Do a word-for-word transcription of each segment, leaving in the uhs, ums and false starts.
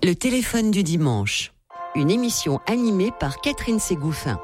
Le téléphone du dimanche. Une émission animée par Catherine Ségouffin.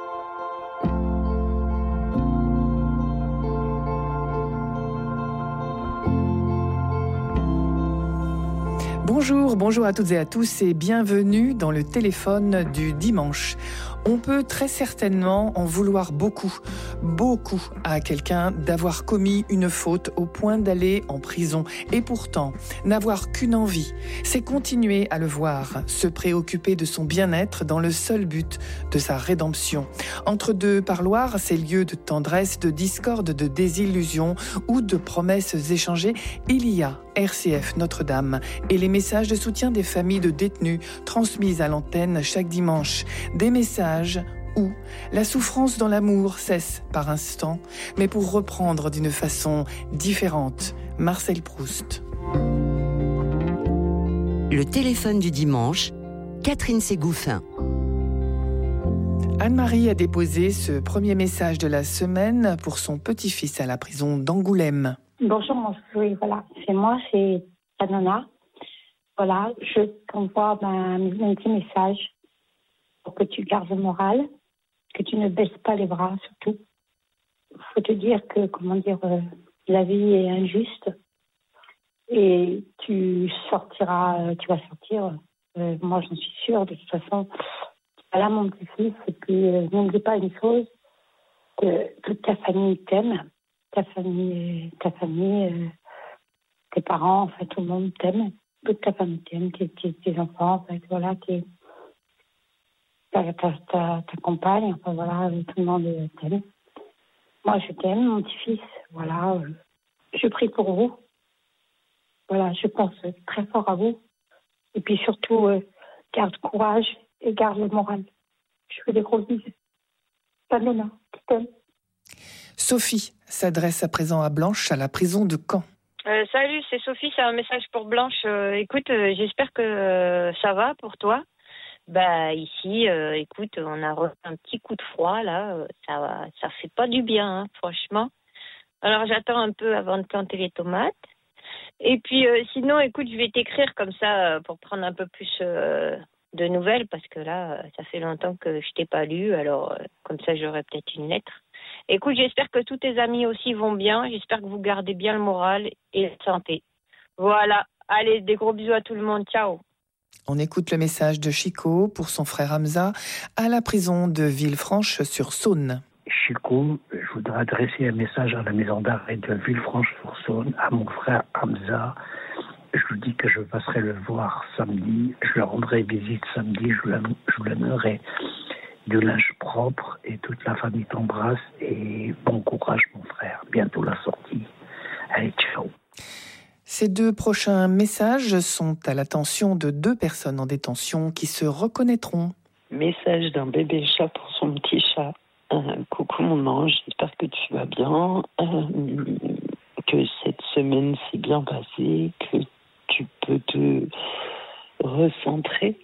Bonjour, bonjour à toutes et à tous et bienvenue dans le téléphone du dimanche. On peut très certainement en vouloir beaucoup, beaucoup à quelqu'un d'avoir commis une faute au point d'aller en prison. Et pourtant, n'avoir qu'une envie, c'est continuer à le voir, se préoccuper de son bien-être dans le seul but de sa rédemption. Entre deux parloirs, ces lieux de tendresse, de discorde, de désillusion ou de promesses échangées, il y a R C F Notre-Dame et les messages de soutien des familles de détenus transmises à l'antenne chaque dimanche. Des messages où la souffrance dans l'amour cesse par instant, mais pour reprendre d'une façon différente. Marcel Proust. Le téléphone du dimanche, Catherine Ségouffin. Anne-Marie a déposé ce premier message de la semaine pour son petit-fils à la prison d'Angoulême. Bonjour, mon oui, voilà, c'est moi, c'est Anona. Voilà, je t'envoie ben, un petit message pour que tu gardes le moral, que tu ne baisses pas les bras, surtout. Il faut te dire que, comment dire, euh, la vie est injuste et tu sortiras, euh, tu vas sortir. Euh, moi, j'en suis sûre, de toute façon. Voilà, mon petit-fils, et puis euh, n'oublie pas une chose, que toute ta famille t'aime. Ta famille, ta famille, euh, tes parents, enfin tout le monde t'aime, toute ta famille t'aime, tes, tes, tes enfants, enfin, voilà, tes, ta, ta, ta, ta compagne, enfin voilà, tout le monde t'aime. Moi je t'aime, mon petit-fils, voilà, euh, je prie pour vous, voilà, je pense très fort à vous, et puis surtout, euh, garde courage et garde le moral. Je fais des gros bisous. Panona, je t'aime. Sophie s'adresse à présent à Blanche, à la prison de Caen. Euh, salut, c'est Sophie, c'est un message pour Blanche. Euh, écoute, euh, j'espère que euh, ça va pour toi. Bah ici, euh, écoute, on a reçu un petit coup de froid là, euh, ça va, ça fait pas du bien, hein, franchement. Alors j'attends un peu avant de planter les tomates. Et puis euh, sinon, écoute, je vais t'écrire comme ça euh, pour prendre un peu plus euh, de nouvelles parce que là, euh, ça fait longtemps que je t'ai pas lu, alors euh, comme ça j'aurai peut-être une lettre. Écoute, j'espère que tous tes amis aussi vont bien. J'espère que vous gardez bien le moral et la santé. Voilà. Allez, des gros bisous à tout le monde. Ciao. On écoute le message de Chico pour son frère Hamza à la prison de Villefranche-sur-Saône. Chico, je voudrais adresser un message à la maison d'arrêt de Villefranche-sur-Saône, à mon frère Hamza. Je lui dis que je passerai le voir samedi. Je lui rendrai visite samedi. Je lui amènerai du linge propre et toute la famille t'embrasse et bon courage mon frère, bientôt la sortie. Allez, ciao. Ces deux prochains messages sont à l'attention de deux personnes en détention qui se reconnaîtront. Message d'un bébé chat pour son petit chat. Euh, coucou mon ange, j'espère que tu vas bien, euh, que cette semaine s'est bien passée, que tu peux te recentrer.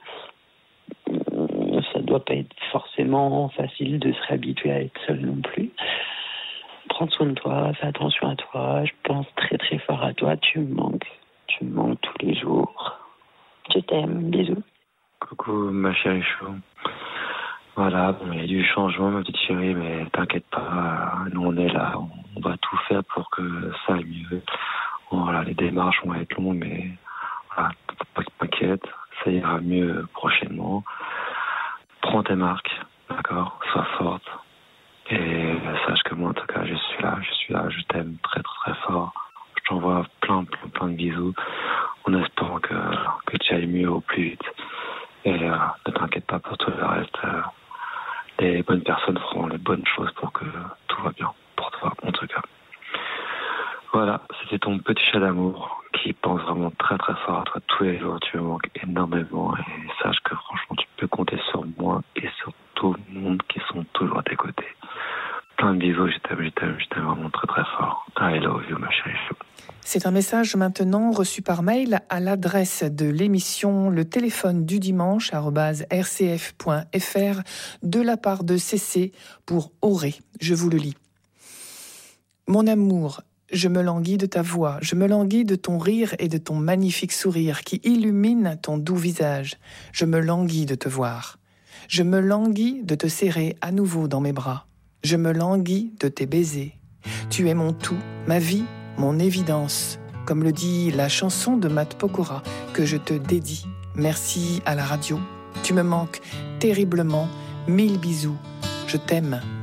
Ça ne doit pas être forcément facile de se réhabituer à être seul non plus. Prends soin de toi, fais attention à toi. Je pense très très fort à toi. Tu me manques. Tu me manques tous les jours. Je t'aime. Bisous. Coucou ma chérie chou. Voilà, bon, il y a du changement ma petite chérie, mais t'inquiète pas. Nous on est là. On va tout faire pour que ça aille mieux. Voilà, les démarches vont être longues, mais voilà, t'inquiète. Ça ira mieux prochainement. Prends tes marques, d'accord, sois forte. Et sache que moi, en tout cas, je suis là, je suis là, je t'aime très, très, très fort. Je t'envoie plein, plein, plein de bisous en espérant que, que tu ailles mieux au plus vite. Et euh, ne t'inquiète pas pour tout le reste. Euh, les bonnes personnes feront les bonnes choses pour que tout va bien pour toi, en tout cas. Voilà, c'était ton petit chat d'amour qui pense vraiment très très fort à toi tous les jours. Tu me manques énormément et sache que franchement tu peux compter sur moi et sur tout le monde qui sont toujours à tes côtés. Plein de bisous, je t'aime, je t'aime, je t'aime vraiment très très fort. I love you ma chérie. C'est un message maintenant reçu par mail à l'adresse de l'émission Le téléphone du dimanche arobase r c f point f r de la part de C C pour Auré. Je vous le lis. Mon amour, Je me languis de ta voix, je me languis de ton rire et de ton magnifique sourire qui illumine ton doux visage. Je me languis de te voir. Je me languis de te serrer à nouveau dans mes bras. Je me languis de tes baisers. Tu es mon tout, ma vie, mon évidence. Comme le dit la chanson de Matt Pokora que je te dédie. Merci à la radio. Tu me manques terriblement. Mille bisous. Je t'aime.